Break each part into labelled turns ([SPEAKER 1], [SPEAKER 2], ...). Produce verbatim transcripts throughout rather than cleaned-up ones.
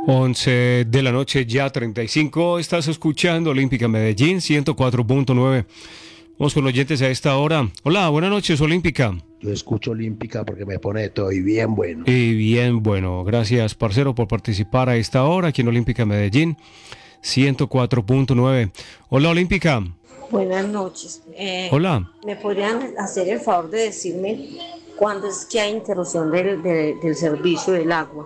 [SPEAKER 1] once de la noche, ya treinta y cinco. Estás escuchando Olímpica Medellín, ciento cuatro punto nueve. Vamos con oyentes a esta hora. Hola, buenas noches, Olímpica.
[SPEAKER 2] Yo escucho Olímpica porque me pone de todo y bien bueno.
[SPEAKER 1] Y bien bueno. Gracias, parcero, por participar a esta hora aquí en Olímpica Medellín, ciento cuatro punto nueve. Hola, Olímpica.
[SPEAKER 3] Buenas noches. Eh,
[SPEAKER 1] Hola.
[SPEAKER 3] ¿Me podrían hacer el favor de decirme cuándo es que hay interrupción del, del, del servicio del agua?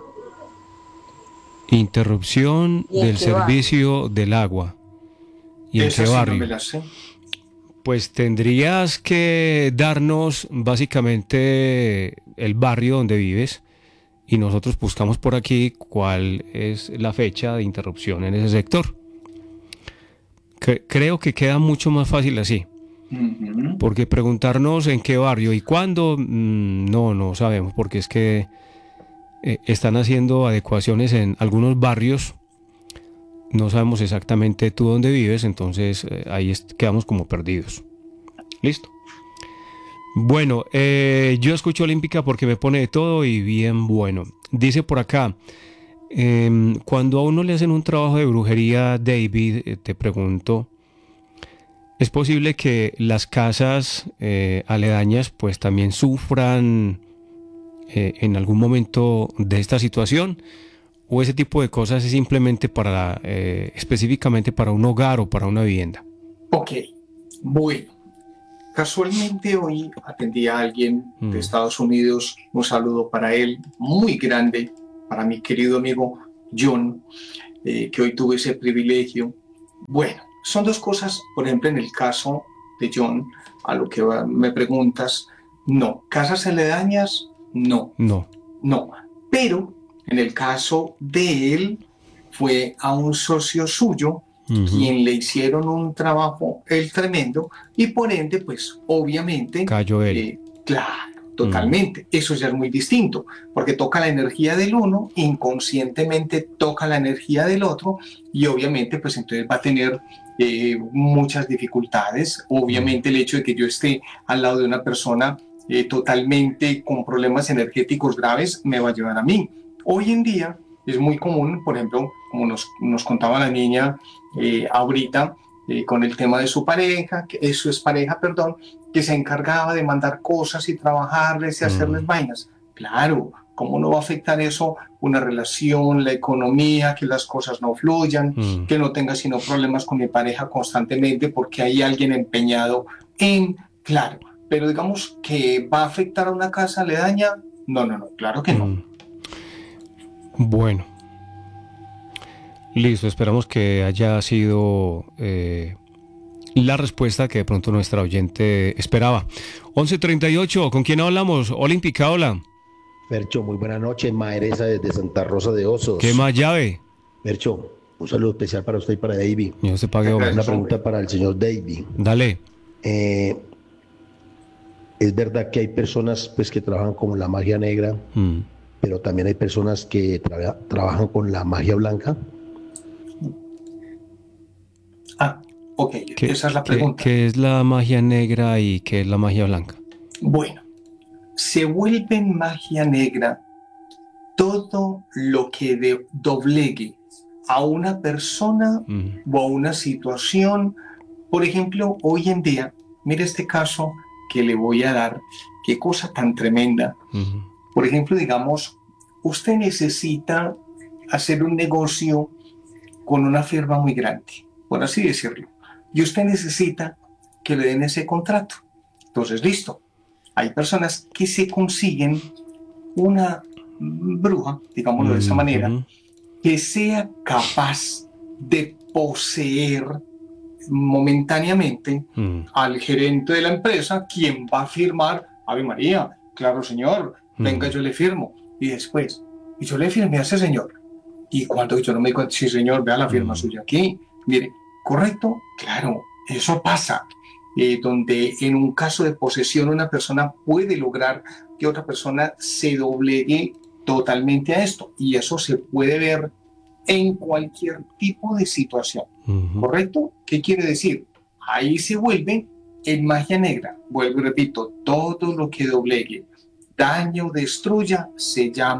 [SPEAKER 1] Interrupción del servicio
[SPEAKER 3] barrio?
[SPEAKER 1] del agua. ¿Y en
[SPEAKER 4] Esa
[SPEAKER 1] qué
[SPEAKER 4] sí
[SPEAKER 1] barrio?
[SPEAKER 4] no me la sé.
[SPEAKER 1] Pues tendrías que darnos básicamente el barrio donde vives y nosotros buscamos por aquí cuál es la fecha de interrupción en ese sector. Cre- creo que queda mucho más fácil así,
[SPEAKER 4] Ujú.
[SPEAKER 1] porque preguntarnos en qué barrio y cuándo, mmm, no, no sabemos, porque es que eh, están haciendo adecuaciones en algunos barrios. No sabemos exactamente tú dónde vives, entonces eh, ahí est- quedamos como perdidos. Listo. Bueno, eh, yo escucho Olímpica porque me pone de todo y bien bueno. Dice por acá, em, cuando a uno le hacen un trabajo de brujería, David, eh, te pregunto, ¿es posible que las casas eh, aledañas pues también sufran eh, en algún momento de esta situación? ¿O ese tipo de cosas es simplemente para, eh, específicamente para un hogar o para una vivienda?
[SPEAKER 4] Ok, bueno. Casualmente hoy atendí a alguien
[SPEAKER 1] Mm.
[SPEAKER 4] de Estados Unidos, un saludo para él, muy grande, para mi querido amigo John, eh, que hoy tuve ese privilegio. Bueno, son dos cosas, por ejemplo, en el caso de John, a lo que va- me preguntas, no, casas aledañas, no,
[SPEAKER 1] No.
[SPEAKER 4] no, pero en el caso de él, fue a un socio suyo
[SPEAKER 1] Ujú.
[SPEAKER 4] quien le hicieron un trabajo el tremendo y por ende, pues obviamente,
[SPEAKER 1] Cayó él.
[SPEAKER 4] eh, claro, totalmente, eso ya es muy distinto, porque toca la energía del uno, inconscientemente toca la energía del otro y obviamente, pues entonces va a tener eh, muchas dificultades. Obviamente el hecho de que yo esté al lado de una persona eh, totalmente con problemas energéticos graves me va a llevar a mí. Hoy en día es muy común, por ejemplo, como nos, nos contaba la niña eh, ahorita, eh, con el tema de su pareja, que es su pareja, perdón, que se encargaba de mandar cosas y trabajarles y hacerles
[SPEAKER 1] Mm.
[SPEAKER 4] vainas. Claro, ¿cómo no va a afectar eso una relación, la economía, que las cosas no fluyan,
[SPEAKER 1] Mm.
[SPEAKER 4] que no tenga sino problemas con mi pareja constantemente porque hay alguien empeñado en, claro, pero digamos que va a afectar a una casa aledaña? No, no, no, claro que no.
[SPEAKER 1] Mm. Bueno. Listo, esperamos que haya sido eh, la respuesta que de pronto nuestra oyente esperaba. once treinta y ocho, ¿con quién hablamos? Olímpica, hola.
[SPEAKER 2] Fercho, muy buena noche, Maeresa desde Santa Rosa de Osos.
[SPEAKER 1] ¿Qué más llave?
[SPEAKER 2] Fercho, un saludo especial para usted y para David.
[SPEAKER 1] Yo se pague, hombre.
[SPEAKER 2] Una pregunta para el señor David.
[SPEAKER 1] Dale.
[SPEAKER 2] Eh, es verdad que hay personas pues que trabajan con la magia negra,
[SPEAKER 1] Mm.
[SPEAKER 2] pero también hay personas que tra- trabajan con la magia blanca.
[SPEAKER 4] Ah, ok,
[SPEAKER 1] ¿Qué,
[SPEAKER 4] esa es la
[SPEAKER 1] qué-
[SPEAKER 4] pregunta.
[SPEAKER 1] qué es la magia negra y qué es la magia blanca?
[SPEAKER 4] Bueno, se vuelve magia negra todo lo que de- doblegue a una persona
[SPEAKER 1] Mm.
[SPEAKER 4] o a una situación. Por ejemplo, hoy en día, mire este caso que le voy a dar, qué cosa tan tremenda.
[SPEAKER 1] Mm.
[SPEAKER 4] Por ejemplo, digamos, usted necesita hacer un negocio con una firma muy grande, por así decirlo, y usted necesita que le den ese contrato. Entonces, listo. Hay personas que se consiguen una bruja, digámoslo de esa
[SPEAKER 1] Mm.
[SPEAKER 4] manera,
[SPEAKER 1] Mm.
[SPEAKER 4] que sea capaz de poseer momentáneamente
[SPEAKER 1] Mm.
[SPEAKER 4] al gerente de la empresa, quien va a firmar, Ave María, claro señor, venga,
[SPEAKER 1] Mm.
[SPEAKER 4] yo le firmo. Y después, y yo le firmé a ese señor. Y cuando yo no me digo, sí señor, vea la firma
[SPEAKER 1] Mm.
[SPEAKER 4] suya aquí. Mire, ¿correcto? Claro, eso pasa. Eh, donde en un caso de posesión una persona puede lograr que otra persona se doblegue totalmente a esto. Y eso se puede ver en cualquier tipo de situación.
[SPEAKER 1] Mm.
[SPEAKER 4] ¿Correcto? ¿Qué quiere decir? Ahí se vuelve en magia negra. Vuelvo y repito, todo lo que doblegue, daño, destruya, se llama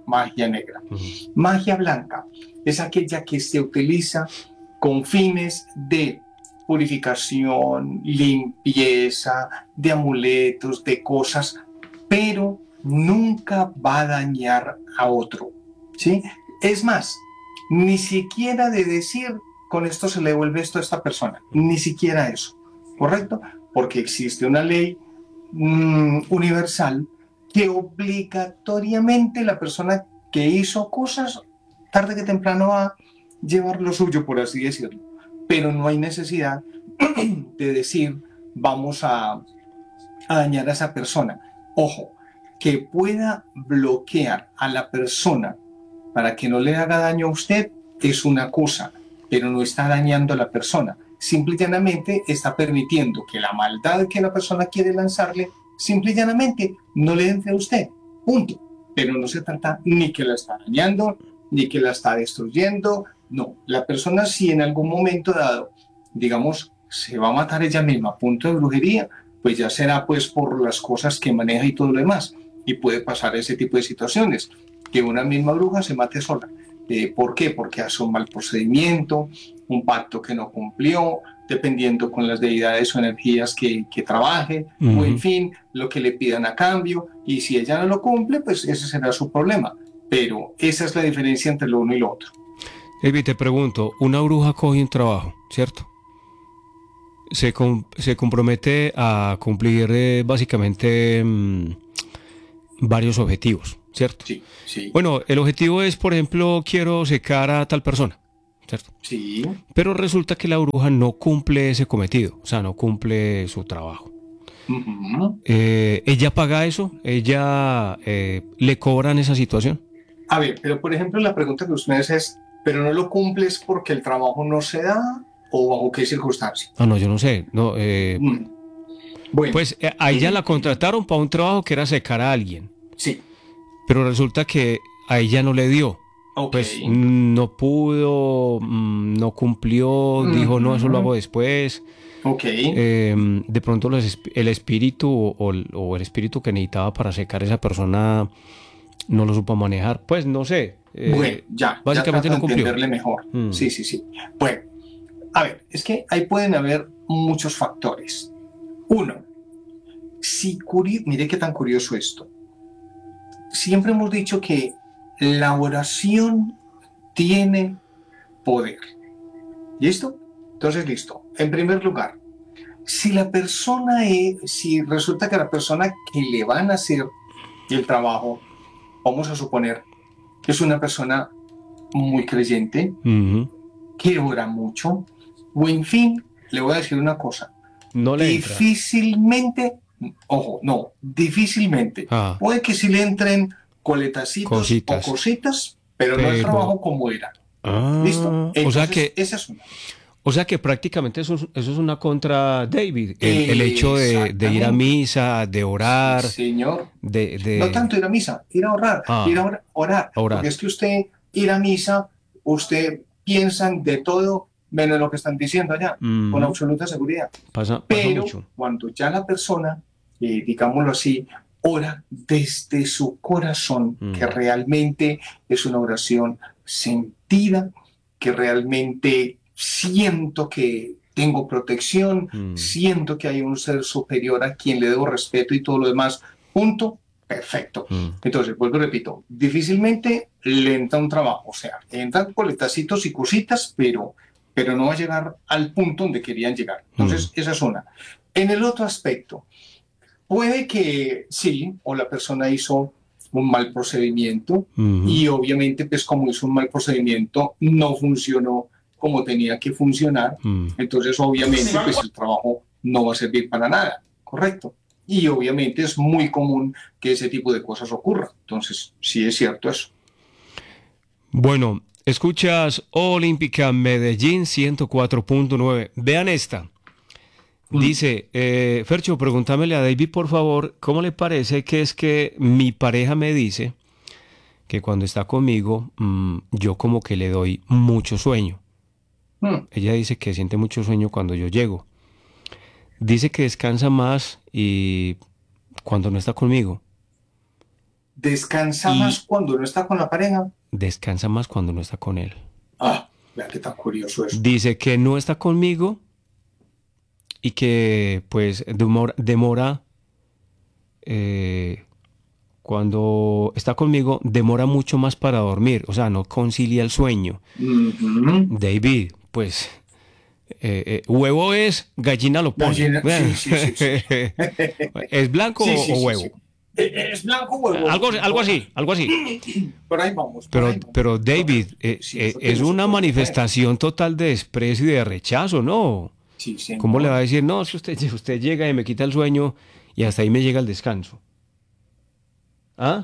[SPEAKER 4] magia negra.
[SPEAKER 1] Ujú.
[SPEAKER 4] Magia blanca es aquella que se utiliza con fines de purificación, limpieza, de amuletos, de cosas, pero nunca va a dañar a otro, ¿sí? Es más, ni siquiera de decir, con esto se le devuelve esto a esta persona, ni siquiera eso, ¿correcto? Porque existe una ley mmm, universal que obligatoriamente la persona que hizo cosas, tarde que temprano va a llevar lo suyo, por así decirlo. Pero no hay necesidad de decir, vamos a, a dañar a esa persona. Ojo, que pueda bloquear a la persona para que no le haga daño a usted es una cosa, pero no está dañando a la persona. Simple y llanamente está permitiendo que la maldad que la persona quiere lanzarle, simple y llanamente no le entre a usted. Punto. Pero no se trata ni que la está dañando, ni que la está destruyendo. No, la persona si en algún momento dado, digamos, se va a matar ella misma a punto de brujería, pues ya será pues por las cosas que maneja y todo lo demás. Y puede pasar ese tipo de situaciones, que una misma bruja se mate sola. Eh, ¿Por qué? Porque hace un mal procedimiento, un pacto que no cumplió, dependiendo con las deidades o energías que, que trabaje, uh-huh. o en fin, lo que le pidan a cambio. Y si ella no lo cumple, pues ese será su problema. Pero esa es la diferencia entre lo uno y lo otro.
[SPEAKER 1] David, te pregunto, una bruja coge un trabajo, ¿cierto? Se, com- se compromete a cumplir eh, básicamente mmm, varios objetivos, ¿cierto?
[SPEAKER 4] Sí, sí.
[SPEAKER 1] Bueno, el objetivo es, por ejemplo, quiero secar a tal persona, ¿cierto?
[SPEAKER 4] Sí.
[SPEAKER 1] Pero resulta que la bruja no cumple ese cometido, o sea, no cumple su trabajo.
[SPEAKER 4] Uh-huh.
[SPEAKER 1] Eh, ¿Ella paga eso? ¿Ella eh, le cobran esa situación?
[SPEAKER 4] A ver, pero por ejemplo la pregunta que ustedes es, ¿pero no lo cumples porque el trabajo no se da o bajo qué circunstancias?
[SPEAKER 1] No, no, yo no sé. No, eh,
[SPEAKER 4] mm. bueno.
[SPEAKER 1] Pues eh, a ella la contrataron para un trabajo que era secar a alguien.
[SPEAKER 4] Sí.
[SPEAKER 1] Pero resulta que a ella no le dio.
[SPEAKER 4] Okay.
[SPEAKER 1] Pues no pudo, no cumplió, mm-hmm. dijo no, eso lo hago después.
[SPEAKER 4] Okay.
[SPEAKER 1] Eh, de pronto los, el espíritu o, o el espíritu que necesitaba para secar a esa persona no lo supo manejar. Pues no sé.
[SPEAKER 4] Eh, bueno, ya.
[SPEAKER 1] Básicamente
[SPEAKER 4] ya
[SPEAKER 1] no cumplió.
[SPEAKER 4] Entenderle mejor.
[SPEAKER 1] Mm.
[SPEAKER 4] Sí, sí, sí. Bueno, a ver, es que ahí pueden haber muchos factores. Uno, si curio- mire qué tan curioso esto. Siempre hemos dicho que la oración tiene poder. ¿Listo? Entonces, listo. En primer lugar, si la persona es, si resulta que la persona que le van a hacer el trabajo, vamos a suponer que es una persona muy creyente,
[SPEAKER 1] uh-huh.
[SPEAKER 4] que ora mucho, o en fin, le voy a decir una cosa.
[SPEAKER 1] No le
[SPEAKER 4] difícilmente, entra. ojo, no, difícilmente. Ah. Puede que sí le entren coletacitos cositas. o cositas, pero, pero no el trabajo como era.
[SPEAKER 1] Ah,
[SPEAKER 4] ¿listo? Entonces,
[SPEAKER 1] o sea que,
[SPEAKER 4] esa es una.
[SPEAKER 1] O sea que prácticamente eso, eso es una contra David, el, el hecho de, de ir a misa, de orar.
[SPEAKER 4] Sí, señor.
[SPEAKER 1] De, de...
[SPEAKER 4] No tanto ir a misa, ir a orar,
[SPEAKER 1] ah,
[SPEAKER 4] ir a orar, orar.
[SPEAKER 1] orar.
[SPEAKER 4] Porque es que usted ir a misa, usted piensa de todo menos lo que están diciendo allá, mm-hmm. con absoluta seguridad.
[SPEAKER 1] Pasa, pasa
[SPEAKER 4] Pero
[SPEAKER 1] mucho.
[SPEAKER 4] cuando ya la persona, eh, digámoslo así, ora desde su corazón, mm. que realmente es una oración sentida, que realmente siento que tengo protección, mm. siento que hay un ser superior a quien le debo respeto y todo lo demás, punto, perfecto. Mm. Entonces, vuelvo y repito, difícilmente le entra un trabajo, o sea, entran coletacitos y cositas, pero, pero no va a llegar al punto donde querían llegar. Entonces, mm. esa es una. En el otro aspecto, puede que sí, o la persona hizo un mal procedimiento, mm-hmm. y obviamente, pues como hizo un mal procedimiento, no funcionó como tenía que funcionar, mm. entonces obviamente pues el trabajo no va a servir para nada, ¿correcto? Y obviamente es muy común que ese tipo de cosas ocurra, entonces sí es cierto eso.
[SPEAKER 1] Bueno, escuchas Olímpica Medellín ciento cuatro punto nueve, vean esta, mm. dice, eh, Fercho, pregúntamele a David por favor, ¿cómo le parece que es que mi pareja me dice que cuando está conmigo, mmm, yo como que le doy mucho sueño? Hmm. Ella dice que siente mucho sueño cuando yo llego. Dice que descansa más y cuando no está conmigo.
[SPEAKER 4] ¿Descansa
[SPEAKER 1] Y-
[SPEAKER 4] más cuando no está con la pareja?
[SPEAKER 1] Descansa más cuando no está con él.
[SPEAKER 4] Ah, vea qué tan curioso eso.
[SPEAKER 1] Dice que no está conmigo y que pues demora, demora eh, cuando está conmigo, demora mucho más para dormir. O sea, no concilia el sueño.
[SPEAKER 4] Ujú.
[SPEAKER 1] David, pues eh, eh, huevo es, gallina lo pone.
[SPEAKER 4] Gallina, sí, sí, sí, sí.
[SPEAKER 1] ¿Es blanco
[SPEAKER 4] Sí,
[SPEAKER 1] o,
[SPEAKER 4] sí,
[SPEAKER 1] o
[SPEAKER 4] sí,
[SPEAKER 1] huevo?
[SPEAKER 4] sí. Eh, Es blanco huevo.
[SPEAKER 1] Algo, algo así, algo así.
[SPEAKER 4] Por ahí vamos. por
[SPEAKER 1] Pero,
[SPEAKER 4] ahí vamos.
[SPEAKER 1] pero David, eh,
[SPEAKER 4] Sí,
[SPEAKER 1] eh,
[SPEAKER 4] eso tiene
[SPEAKER 1] es
[SPEAKER 4] su
[SPEAKER 1] una
[SPEAKER 4] porqué.
[SPEAKER 1] manifestación total de desprecio y de rechazo, ¿no?
[SPEAKER 4] Sí, señor.
[SPEAKER 1] ¿Cómo le va a decir, no, si usted, usted llega y me quita el sueño y hasta ahí me llega el descanso? ¿Ah?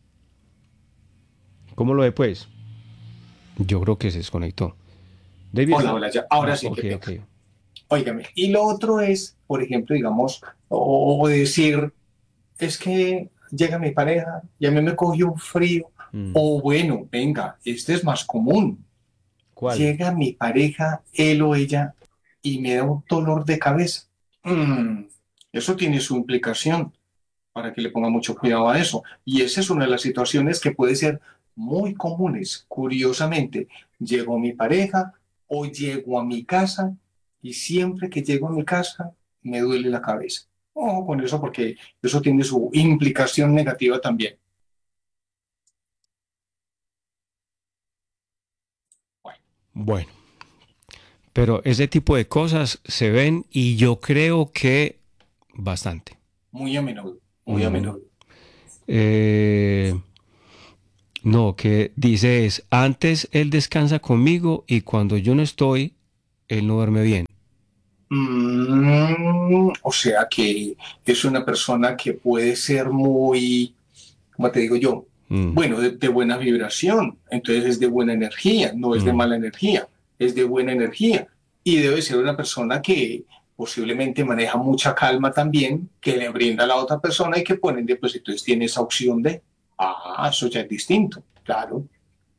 [SPEAKER 1] ¿Cómo lo ve, pues? Yo creo que se desconectó. David,
[SPEAKER 4] Hola, hola, ya. Ahora
[SPEAKER 1] Ah,
[SPEAKER 4] sí.
[SPEAKER 1] ok,
[SPEAKER 4] qué
[SPEAKER 1] ok.
[SPEAKER 4] pena. Óigame. Y lo otro es, por ejemplo, digamos, o o decir, es que llega mi pareja y a mí me cogió un frío.
[SPEAKER 1] Mm.
[SPEAKER 4] O bueno, venga, este es más común.
[SPEAKER 1] ¿Cuál?
[SPEAKER 4] Llega mi pareja, él o ella, y me da un dolor de cabeza. Mm, eso tiene su implicación para que le ponga mucho cuidado a eso. Y esa es una de las situaciones que puede ser muy comunes. Curiosamente, llego a mi pareja o llego a mi casa y siempre que llego a mi casa me duele la cabeza. Ojo con eso porque eso tiene su implicación negativa también. Bueno,
[SPEAKER 1] Bueno, pero ese tipo de cosas se ven y yo creo que bastante.
[SPEAKER 4] muy a menudo, muy a
[SPEAKER 1] Ujú.
[SPEAKER 4] menudo.
[SPEAKER 1] Eh, no, que dice es, antes él descansa conmigo y cuando yo no estoy, él no duerme bien.
[SPEAKER 4] Mm, o sea que es una persona que puede ser muy, ¿cómo te digo yo?
[SPEAKER 1] Mm.
[SPEAKER 4] Bueno, de, de buena vibración, entonces es de buena energía, no es de
[SPEAKER 1] Mm.
[SPEAKER 4] mala energía, es de buena energía. Y debe ser una persona que posiblemente maneja mucha calma también, que le brinda a la otra persona y que por ende, pues entonces tiene esa opción de, ah, eso ya es distinto, claro.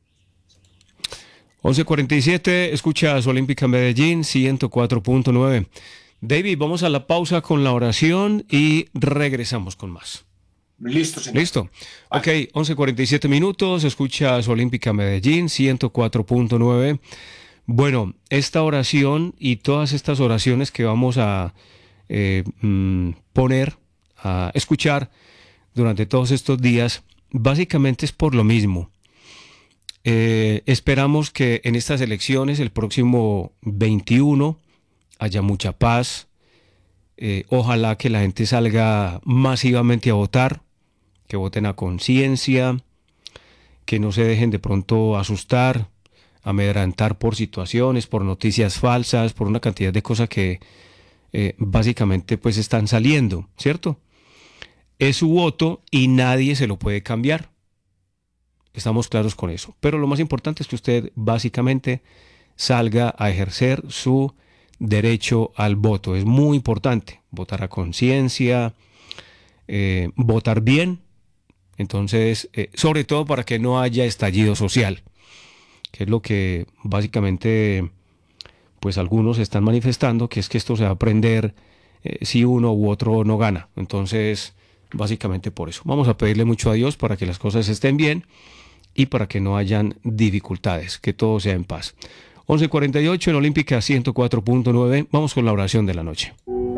[SPEAKER 1] once cuarenta y siete, escuchas Olímpica Medellín ciento cuatro punto nueve. David, vamos a la pausa con la oración y regresamos con más.
[SPEAKER 4] Listo, señor.
[SPEAKER 1] Listo. Ok, once cuarenta y siete minutos, escuchas Olímpica Medellín ciento cuatro punto nueve. Bueno, esta oración y todas estas oraciones que vamos a eh, mm, poner, a escuchar durante todos estos días, básicamente es por lo mismo. Eh, esperamos que en estas elecciones, el próximo veintiuno, haya mucha paz. Eh, ojalá que la gente salga masivamente a votar, que voten a conciencia, que no se dejen de pronto asustar, amedrentar por situaciones, por noticias falsas, por una cantidad de cosas que eh, básicamente pues están saliendo, ¿cierto? Es su voto y nadie se lo puede cambiar. Estamos claros con eso. Pero lo más importante es que usted básicamente salga a ejercer su derecho al voto. Es muy importante votar a conciencia, eh, votar bien. Entonces, eh, sobre todo para que no haya estallido social, que es lo que básicamente pues algunos están manifestando, que es que esto se va a prender eh, si uno u otro no gana. Entonces, básicamente por eso. Vamos a pedirle mucho a Dios para que las cosas estén bien y para que no hayan dificultades, que todo sea en paz. once cuarenta y ocho en Olímpica ciento cuatro punto nueve. Vamos con la oración de la noche.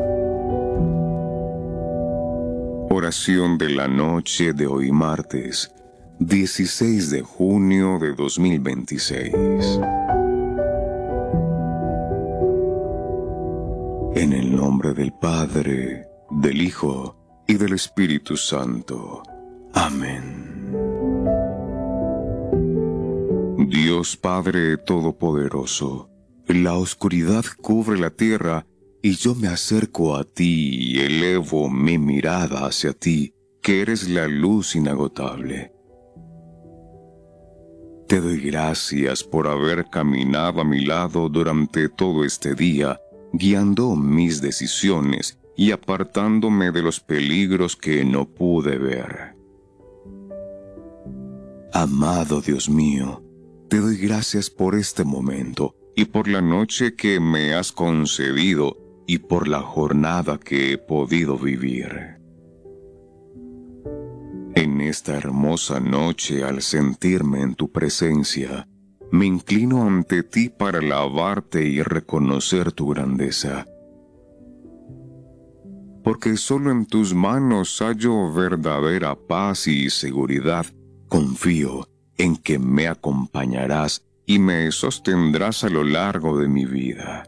[SPEAKER 5] Oración de la noche de hoy martes, dieciséis de junio de dos mil veintiséis. En el nombre del Padre, del Hijo y del Espíritu Santo. Amén. Dios Padre Todopoderoso, la oscuridad cubre la tierra y yo me acerco a ti y elevo mi mirada hacia ti, que eres la luz inagotable. Te doy gracias por haber caminado a mi lado durante todo este día, guiando mis decisiones y apartándome de los peligros que no pude ver. Amado Dios mío, te doy gracias por este momento y por la noche que me has concedido y por la jornada que he podido vivir. En esta hermosa noche, al sentirme en tu presencia, me inclino ante ti para alabarte y reconocer tu grandeza. Porque solo en tus manos hallo verdadera paz y seguridad. Confío en que me acompañarás y me sostendrás a lo largo de mi vida.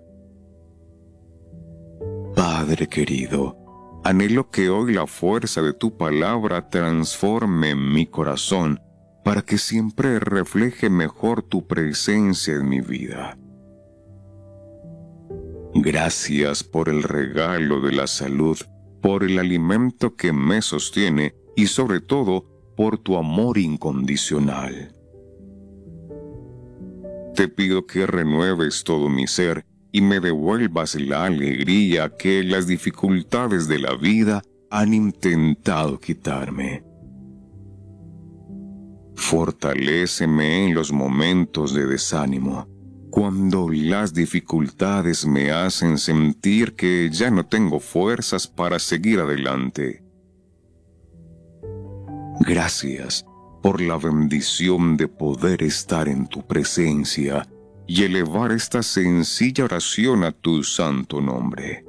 [SPEAKER 5] Padre querido, anhelo que hoy la fuerza de tu palabra transforme mi corazón para que siempre refleje mejor tu presencia en mi vida. Gracias por el regalo de la salud, por el alimento que me sostiene y sobre todo por tu amor incondicional. Te pido que renueves todo mi ser y me devuelvas la alegría que las dificultades de la vida han intentado quitarme. Fortaléceme en los momentos de desánimo, cuando las dificultades me hacen sentir que ya no tengo fuerzas para seguir adelante. Gracias por la bendición de poder estar en tu presencia y elevar esta sencilla oración a tu santo nombre.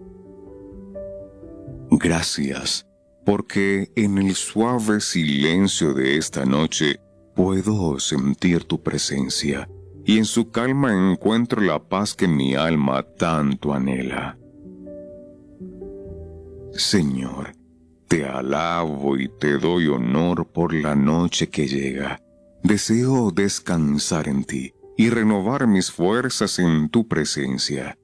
[SPEAKER 5] Gracias, porque en el suave silencio de esta noche puedo sentir tu presencia, y en su calma encuentro la paz que mi alma tanto anhela. Señor, te alabo y te doy honor por la noche que llega. Deseo descansar en ti y renovar mis fuerzas en tu presencia.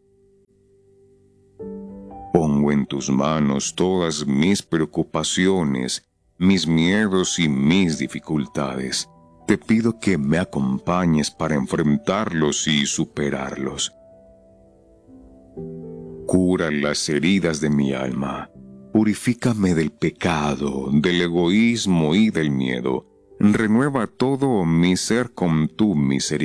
[SPEAKER 5] Pongo en tus manos todas mis preocupaciones, mis miedos y mis dificultades. Te pido que me acompañes para enfrentarlos y superarlos. Cura las heridas de mi alma. Purifícame del pecado, del egoísmo y del miedo. Renueva todo mi ser con tu misericordia.